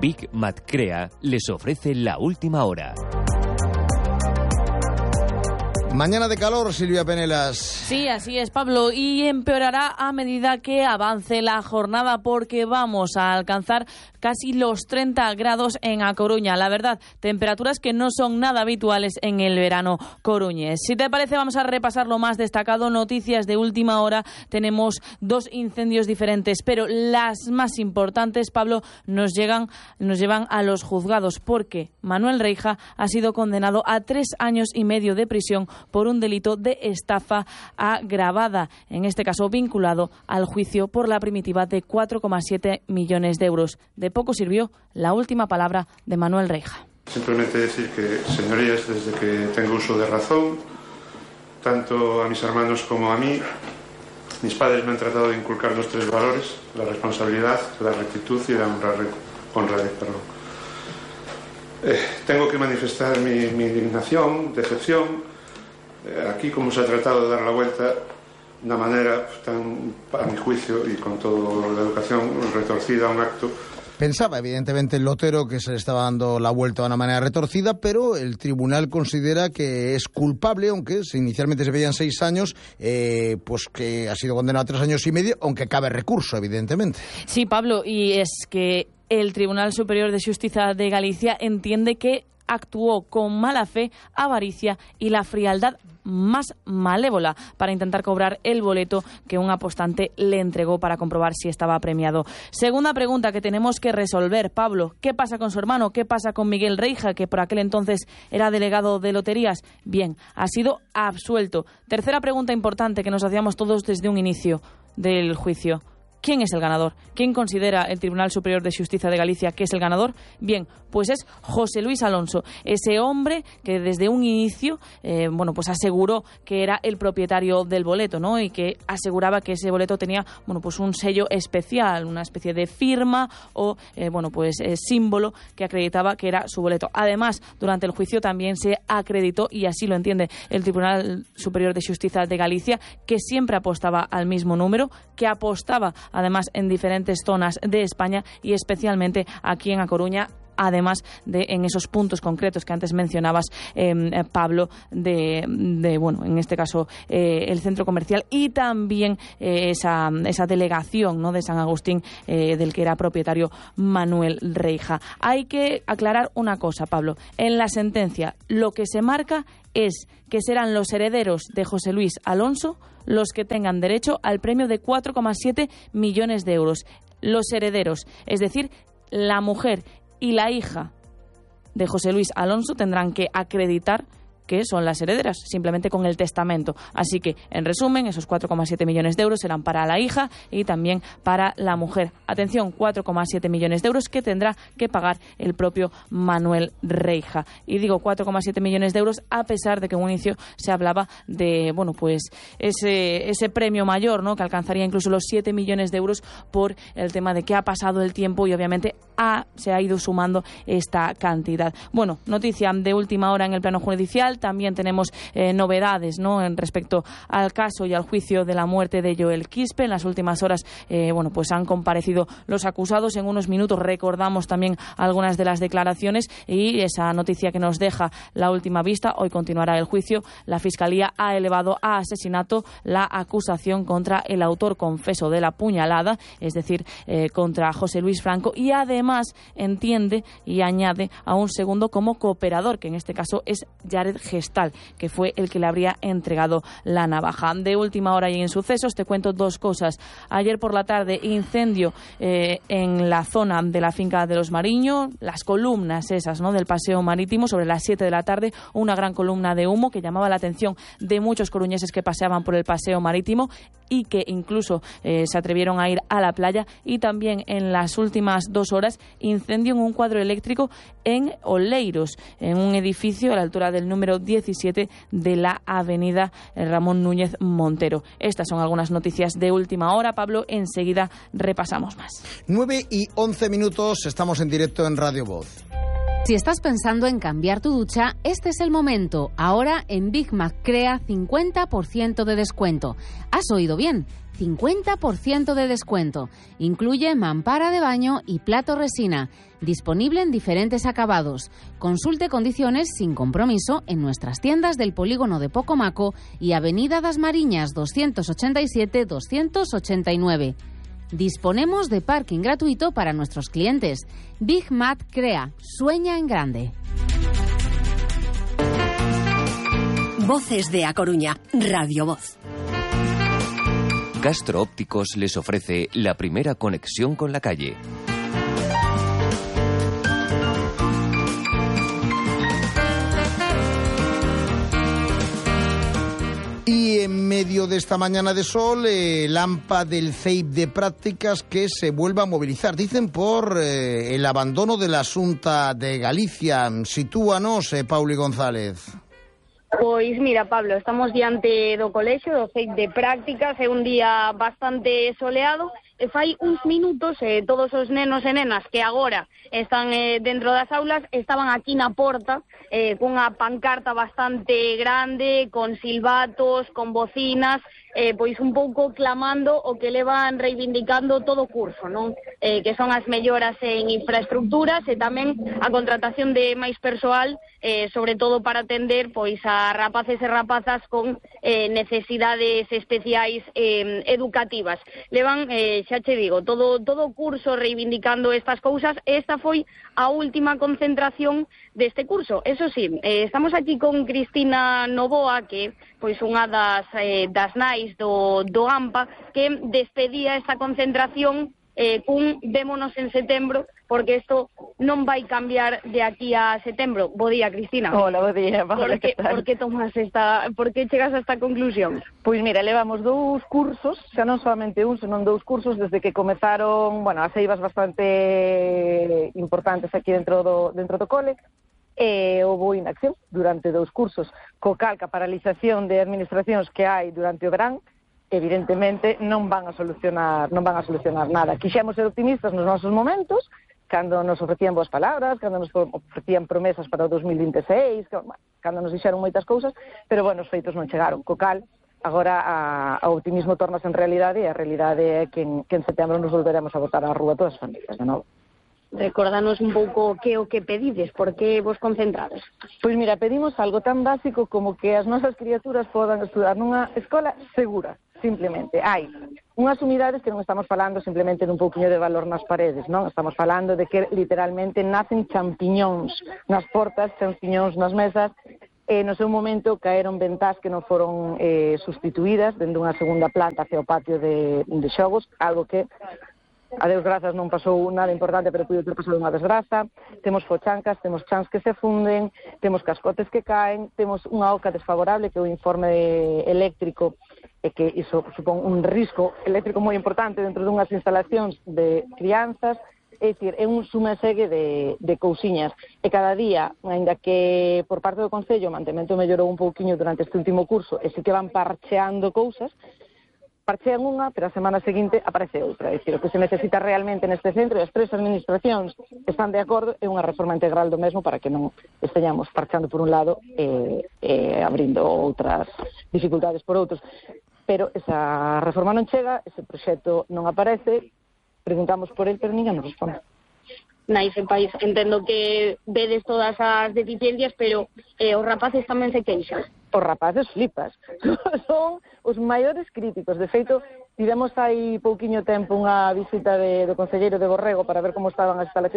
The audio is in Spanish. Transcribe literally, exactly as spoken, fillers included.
Big Mat Crea les ofrece la última hora. Mañana de calor, Silvia Penelas. Sí, así es, Pablo, y empeorará a medida que avance la jornada porque vamos a alcanzar casi los treinta grados en A Coruña. La verdad, temperaturas que no son nada habituales en el verano coruñés. Si te parece, vamos a repasar lo más destacado. Noticias de última hora. Tenemos dos incendios diferentes, pero las más importantes, Pablo, nos llegan, nos llevan a los juzgados porque Manuel Reija ha sido condenado a tres años y medio de prisión por un delito de estafa agravada, en este caso vinculado al juicio por la primitiva de cuatro coma siete millones de euros. De poco sirvió la última palabra de Manuel Reija. Simplemente decir que, señorías, desde que tengo uso de razón, tanto a mis hermanos como a mí, mis padres me han tratado de inculcar los tres valores: la responsabilidad, la rectitud y la honradez. honradez perdón. Eh, tengo que manifestar mi, mi indignación, decepción. Aquí, como se ha tratado de dar la vuelta de una manera tan, a mi juicio, y con toda la educación retorcida a un acto. Pensaba, evidentemente, el lotero que se le estaba dando la vuelta de una manera retorcida, pero el tribunal considera que es culpable, aunque inicialmente se veían seis años, eh, pues que ha sido condenado a tres años y medio, aunque cabe recurso, evidentemente. Sí, Pablo, y es que el Tribunal Superior de Justicia de Galicia entiende que actuó con mala fe, avaricia y la frialdad más malévola para intentar cobrar el boleto que un apostante le entregó para comprobar si estaba premiado. Segunda pregunta que tenemos que resolver, Pablo. ¿Qué pasa con su hermano? ¿Qué pasa con Miguel Reija, que por aquel entonces era delegado de loterías? Bien, ha sido absuelto. Tercera pregunta importante que nos hacíamos todos desde un inicio del juicio. ¿Quién es el ganador? ¿Quién considera el Tribunal Superior de Justicia de Galicia que es el ganador? Bien, pues es José Luis Alonso, ese hombre que desde un inicio, eh, bueno, pues aseguró que era el propietario del boleto, ¿no? Y que aseguraba que ese boleto tenía, bueno, pues un sello especial, una especie de firma o, eh, bueno, pues eh, símbolo que acreditaba que era su boleto. Además, durante el juicio también se acreditó, y así lo entiende el Tribunal Superior de Justicia de Galicia, que siempre apostaba al mismo número, que apostaba además en diferentes zonas de España y especialmente aquí en A Coruña, además de en esos puntos concretos que antes mencionabas, eh, Pablo, de, de, bueno, en este caso eh, el centro comercial y también eh, esa, esa delegación, ¿no?, de San Agustín, eh, del que era propietario Manuel Reija. Hay que aclarar una cosa, Pablo. En la sentencia lo que se marca es que serán los herederos de José Luis Alonso los que tengan derecho al premio de cuatro coma siete millones de euros. Los herederos, es decir, la mujer y la hija de José Luis Alonso tendrán que acreditar que son las herederas, simplemente con el testamento. Así que, en resumen, esos cuatro coma siete millones de euros serán para la hija y también para la mujer. Atención, cuatro coma siete millones de euros que tendrá que pagar el propio Manuel Reija. Y digo cuatro coma siete millones de euros a pesar de que en un inicio se hablaba de, bueno, pues ese, ese premio mayor, ¿no?, que alcanzaría incluso los siete millones de euros por el tema de que ha pasado el tiempo y obviamente ha, se ha ido sumando esta cantidad. Bueno, noticia de última hora en el plano judicial. También tenemos eh, novedades, ¿no?, en respecto al caso y al juicio de la muerte de Joel Quispe. En las últimas horas, eh, bueno, pues han comparecido los acusados. En unos minutos recordamos también algunas de las declaraciones y esa noticia que nos deja la última vista. Hoy continuará el juicio. La Fiscalía ha elevado a asesinato la acusación contra el autor confeso de la puñalada, es decir, eh, contra José Luis Franco, y además entiende y añade a un segundo como cooperador, que en este caso es Jared Gestal, que fue el que le habría entregado la navaja. De última hora y en sucesos te cuento dos cosas. Ayer por la tarde, incendio eh, en la zona de la finca de los Mariño, las columnas esas, ¿no?, del paseo marítimo, sobre las siete de la tarde, una gran columna de humo que llamaba la atención de muchos coruñeses que paseaban por el paseo marítimo y que incluso eh, se atrevieron a ir a la playa. Y también en las últimas dos horas, incendio en un cuadro eléctrico en Oleiros, en un edificio a la altura del número diecisiete de la avenida Ramón Núñez Montero. Estas son algunas noticias de última hora, Pablo. Enseguida repasamos más. nueve y once minutos, estamos en directo en Radio Voz. Si estás pensando en cambiar tu ducha, este es el momento. Ahora en Big Mac Crea cincuenta por ciento de descuento. ¿Has oído bien? cincuenta por ciento de descuento. Incluye mampara de baño y plato resina. Disponible en diferentes acabados. Consulte condiciones sin compromiso en nuestras tiendas del Polígono de Pocomaco y Avenida das Mariñas doscientos ochenta y siete doscientos ochenta y nueve. Disponemos de parking gratuito para nuestros clientes. Big Mac Crea. Sueña en grande. Voces de A Coruña. Radio Voz. Castro Ópticos les ofrece la primera conexión con la calle. Y en medio de esta mañana de sol, eh, el AMPA del C E I P de Prácticas que se vuelve a movilizar. Dicen por eh, el abandono de la Xunta de Galicia. Sitúanos, eh, Pauli González. Pois mira, Pablo, estamos diante do colexio do C E I P de Prácticas, é un día bastante soleado, e fai uns minutos eh, todos os nenos e nenas que agora están eh, dentro das aulas estaban aquí na porta eh, cunha pancarta bastante grande, con silbatos, con bocinas, eh, pois un pouco clamando o que levan reivindicando todo o curso, non? Eh, que son as melloras en infraestructuras e tamén a contratación de máis persoal, eh, sobre todo para atender pois a rapaces e rapazas con eh, necesidades especiais eh, educativas. Levan, eh, xa che digo, todo todo o curso reivindicando estas cousas. Esta foi a última concentración deste curso. Eso sí, eh, estamos aquí con Cristina Novoa, que pois unha das, eh, das nais do, do AMPA, que despedía esta concentración eh, cun vémonos en setembro, porque isto non vai cambiar de aquí a setembro. Bo día, Cristina. Hola, bo día. Por que, por que tomas esta, por que chegas a esta conclusión? Pois mira, levamos dous cursos, xa non solamente un, senón dous cursos desde que comezaron, bueno, as eivas bastante importantes aquí dentro do, dentro do cole, e houve inacción durante dous cursos, co calca paralización de administracións que hai durante o verán. Evidentemente non van a solucionar non van a solucionar nada. Quixemos ser optimistas nos nosos momentos, cando nos ofrecían boas palabras, cando nos ofrecían promesas para o dos mil vinte e seis, cando nos dixeron moitas cousas, pero bueno, os feitos non chegaron. Co cal, agora a, a optimismo tornase en realidade, e a realidade é que en, que en setembro nos volveremos a botar á rúa todas as familias de novo. Recordanos un pouco que o que pedides, por que vos concentrades? Pois mira, pedimos algo tan básico como que as nosas criaturas podan estudar nunha escola segura, simplemente. Hai unhas unidades que non estamos falando simplemente dun pouquiño de valor nas paredes, non? Estamos falando de que literalmente nacen champiñóns nas portas, champiñóns nas mesas, e no seu momento caeron ventás que non foron eh, sustituídas dende unha segunda planta hacia o patio de, de xogos, algo que a Deus grazas non pasou nada importante, pero puido ter pasado unha desgraza. Temos fochancas, temos chans que se funden, temos cascotes que caen, temos unha oca desfavorable que é o informe eléctrico, e que iso supón un risco eléctrico moi importante dentro dunhas instalacións de crianzas. É dicir, é un sumesegue de, de cousiñas, e cada día, ainda que por parte do Concello o mantemento mellorou un pouquiño durante este último curso, e si que van parcheando cousas, parchean unha, pero a semana seguinte aparece outra. É dicir, o que se necesita realmente neste centro, e as tres administracións están de acordo, é unha reforma integral do mesmo para que non esteñamos parchando por un lado e, e abrindo outras dificultades por outros. Pero esa reforma non chega, ese proxecto non aparece, preguntamos por el, pero ninguén nos responde. Nais en país, entendo que vedes todas as deficiencias, pero eh, os rapaces tamén se queixan. Os rapaces flipas, son os maiores críticos. De feito, tivemos hai pouquiño tempo unha visita de, do concelleiro de Borrego para ver como estaban as instalacións